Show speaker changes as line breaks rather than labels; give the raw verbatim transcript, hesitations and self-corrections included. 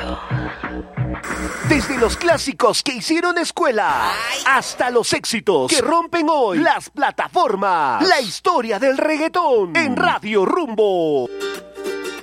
Desde los clásicos que hicieron escuela hasta los éxitos que rompen hoy las plataformas. La historia del reggaetón en Radio Rumbo.